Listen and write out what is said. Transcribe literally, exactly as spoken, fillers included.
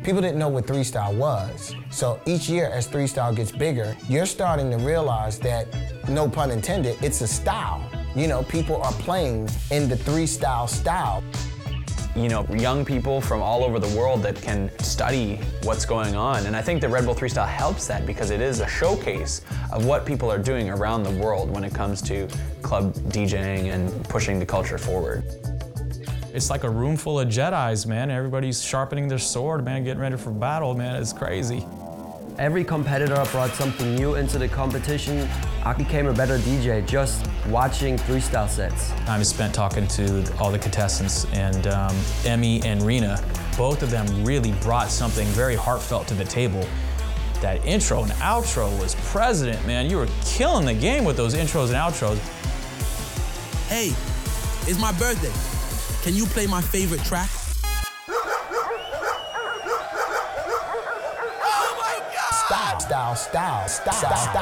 people didn't know what three style was. So each year as three style gets bigger, you're starting to realize that, no pun intended, it's a style. You know, people are playing in the three style style. You know, young people from all over the world that can study what's going on. And I think the Red Bull three style helps that because it is a showcase of what people are doing around the world when it comes to club DJing and pushing the culture forward. It's like a room full of Jedis, man. Everybody's sharpening their sword, man, getting ready for battle, man. It's crazy. Every competitor brought something new into the competition. I became a better D J just watching three style sets. Time is spent talking to all the contestants, and um, Emmy and Rena, both of them really brought something very heartfelt to the table. That intro and outro was president, man. You were killing the game with those intros and outros. Hey, it's my birthday. Can you play my favorite track? Style, style, style, style, style.